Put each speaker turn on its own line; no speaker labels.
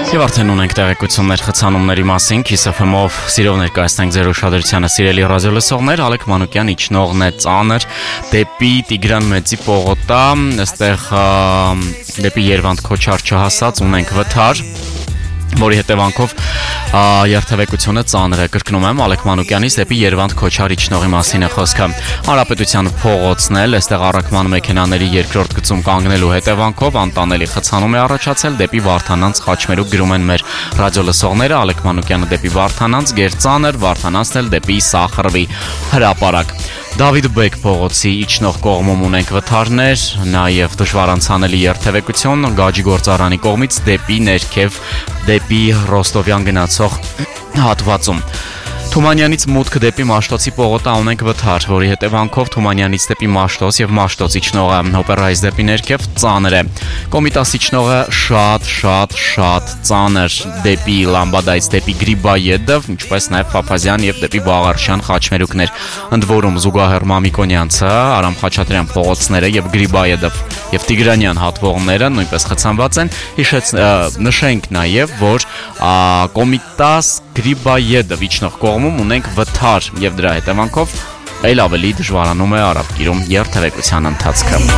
Եվ արդեն ունենք տեղեկություններ խցանումների մասին, KISS-FM-ով սիրով ներկայացնենք ձեր ուշադրությանը սիրելի ռադիոլսողներ, Ալեք Մանուկյան իջնողն է ծանր դեպի Տիգրան Մեծի պողոտա, այստեղ դեպի Երվանդ Քոչար չհասած ունենք վթար, որի հետևանքով երթևեկությունը ծանր է, կրկնում եմ, Ալեք Մանուկյանից դեպի Երվանդ Քոչար իջնողի մասին է խոսքը։ Հանրապետության փողոցն էլ, այստեղ առաքման մեքենաների երկրորդ գծում կանգնելու հետևանքով անտանելի խցանում է առաջացել դեպի Վարդանանց Խաչմերուկ, գրում են մեր ռադիոլսողները, Ալեք Մանուկյանը դեպի Վարդանանց, Գերծանր, Վարդանանցն էլ դեպի Սախրվի հրապարակ։ Դավիթ Բեկ փողոցի իջնող կողմում ունենք վթարներ, նաև դժվար անցանելի երթևեկություն Գաջի գործարանի կողմից դեպի ներքև, դեպի Ռոստովյան գնացող հատվածում։ Թումանյանից մուտք դեպի Մաշտոցի պողոտա ունենք վթար, որի հետևանքով Թումանյանից դեպի Մաշտոց եւ Մաշտոց իջնողը օպերայից դեպի ներքև ծանր է։ Կոմիտաս իջնողը շատ ծանր դեպի Լամբադայից դեպի Գրիբայեդով, ինչպես նաեւ Փափազյան եւ դեպի Բաղարշյան Խաչմերուկներ։ Ընդ որում զուգահեռ Մամիկոնյանցը, Արամ Խաչատրյան փողոցները եւ Գրիբայեդով եւ Տիգրանյան հատվողները նույնպես խցանված են։ Նշենք նաեւ, որ Կոմիտաս Գրիբայեդով իջնող կողմում ունենք վթար եւ դրա հետևանքով այլ ավելի դժվարանում է Արաբկիրում երթևեկության ընթացքը։